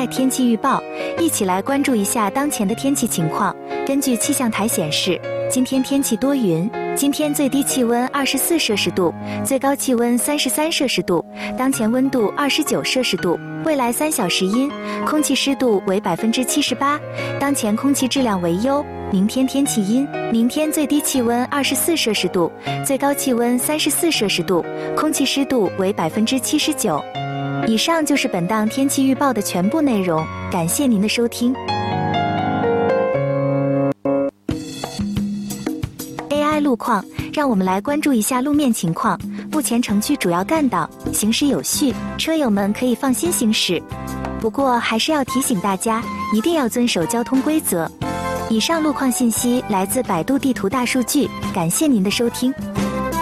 天气预报，一起来关注一下当前的天气情况。根据气象台显示，今天天气多云，今天最低气温24摄氏度，最高气温33摄氏度，当前温度29摄氏度，未来3小时阴，空气湿度为78%，当前空气质量为优。明天天气阴，明天最低气温24摄氏度，最高气温34摄氏度，空气湿度为79%。以上就是本档天气预报的全部内容，感谢您的收听。AI 路况，让我们来关注一下路面情况。目前城区主要干道行驶有序，车友们可以放心行驶。不过还是要提醒大家，一定要遵守交通规则。以上路况信息来自百度地图大数据，感谢您的收听。